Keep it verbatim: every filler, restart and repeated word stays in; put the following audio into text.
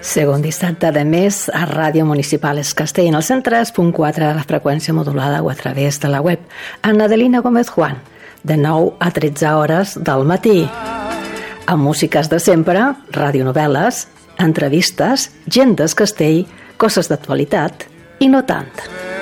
Segon dissabte de mes a Ràdio Municipal Es Castell, en el cent tres punt quatre de la freqüència modulada o a través de la web. Amb Adelina Gómez Juan, de nou a tretze hores del matí. Amb músiques de sempre, radionovel·les, entrevistes, gent d'Es Castell, coses d'actualitat i no tant.